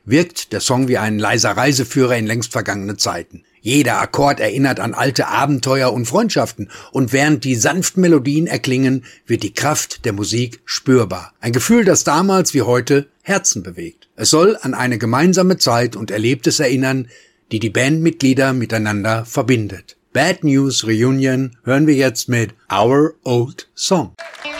wirkt der Song wie ein leiser Reiseführer in längst vergangene Zeiten. Jeder Akkord erinnert an alte Abenteuer und Freundschaften und während die sanften Melodien erklingen, wird die Kraft der Musik spürbar. Ein Gefühl, das damals wie heute Herzen bewegt. Es soll an eine gemeinsame Zeit und Erlebtes erinnern, die die Bandmitglieder miteinander verbindet. Bad News Reunion hören wir jetzt mit Our Old Song.